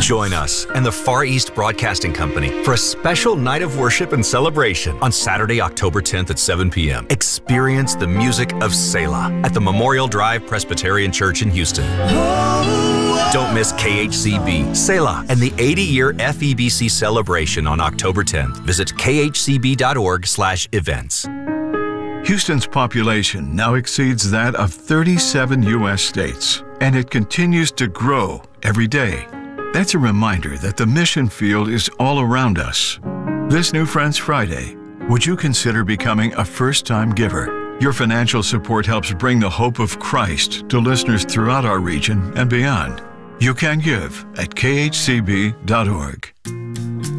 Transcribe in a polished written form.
Join us and the Far East Broadcasting Company for a special night of worship and celebration on Saturday, October 10th at 7 p.m. Experience the music of Selah at the Memorial Drive Presbyterian Church in Houston. Don't miss KHCB, Selah, and the 80-year FEBC celebration on October 10th. Visit khcb.org/events. Houston's population now exceeds that of 37 U.S. states, and it continues to grow every day. That's a reminder that the mission field is all around us. This New Friends Friday, would you consider becoming a first-time giver? Your financial support helps bring the hope of Christ to listeners throughout our region and beyond. You can give at khcb.org.